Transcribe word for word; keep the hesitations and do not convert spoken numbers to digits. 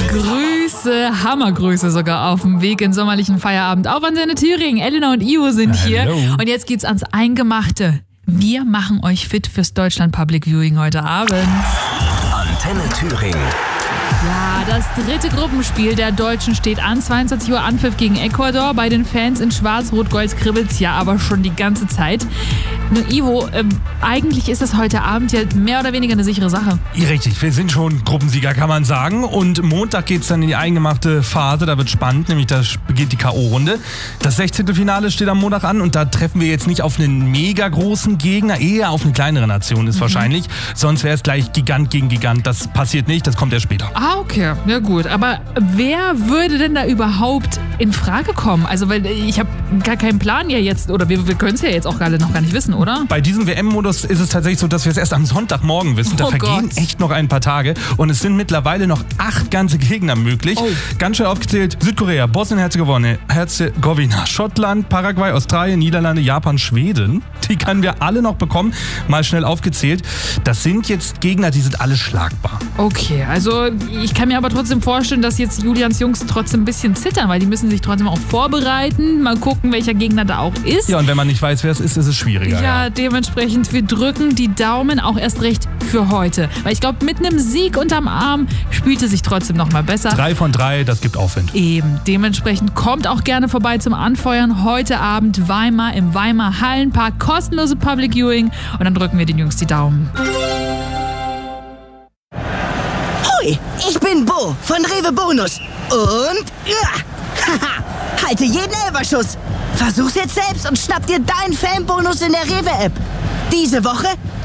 Grüße, Hammergrüße sogar auf dem Weg in sommerlichen Feierabend. Auf Antenne Thüringen, Elena und Ivo sind hier. Hallo. Und jetzt geht's ans Eingemachte. Wir machen euch fit fürs Deutschland Public Viewing heute Abend. Antenne Thüringen. Ja, das dritte Gruppenspiel der Deutschen steht an. zweiundzwanzig Uhr Anpfiff gegen Ecuador. Bei den Fans in Schwarz-Rot-Gold kribbelt's ja aber schon die ganze Zeit. Nur Ivo, ähm, eigentlich ist das heute Abend ja mehr oder weniger eine sichere Sache. Richtig, wir sind schon Gruppensieger, kann man sagen. Und Montag geht's dann in die eingemachte Phase. Da wird spannend, nämlich da beginnt die K O-Runde. Das sechzehnte Finale steht am Montag an und da treffen wir jetzt nicht auf einen mega großen Gegner, eher auf eine kleinere Nation ist mhm. wahrscheinlich. Sonst wäre es gleich Gigant gegen Gigant. Das passiert nicht, das kommt erst später. Ah, okay. Ja gut. Aber wer würde denn da überhaupt in Frage kommen? Also, weil ich habe gar keinen Plan ja jetzt, oder wir, wir können es ja jetzt auch gerade noch gar nicht wissen, oder? Bei diesem W M-Modus ist es tatsächlich so, dass wir es erst am Sonntagmorgen wissen. Da Oh vergehen Gott. echt noch ein paar Tage. Und es sind mittlerweile noch acht ganze Gegner möglich. Oh. Ganz schnell aufgezählt: Südkorea, Bosnien-Herzegowina, Herzegowina, Schottland, Paraguay, Australien, Niederlande, Japan, Schweden. Die können wir alle noch bekommen. Mal schnell aufgezählt. Das sind jetzt Gegner, die sind alle schlagbar. Okay, also ich kann mir aber trotzdem vorstellen, dass jetzt Julians Jungs trotzdem ein bisschen zittern, weil die müssen sich trotzdem auch vorbereiten, mal gucken, welcher Gegner da auch ist. Ja, und wenn man nicht weiß, wer es ist, ist es schwieriger. Ja, dementsprechend, wir drücken die Daumen auch erst recht für heute. Weil ich glaube, mit einem Sieg unterm Arm spielt es sich trotzdem noch mal besser. Drei von drei, das gibt Aufwind. Eben, dementsprechend kommt auch gerne vorbei zum Anfeuern. Heute Abend Weimar im Weimar Hallenpark, kostenlose Public Viewing und dann drücken wir den Jungs die Daumen. Hui, ich bin Bo von Rewe Bonus. Und ja, haha, halte jeden Elberschuss. Versuch's jetzt selbst und schnapp dir deinen Fanbonus in der Rewe-App. Diese Woche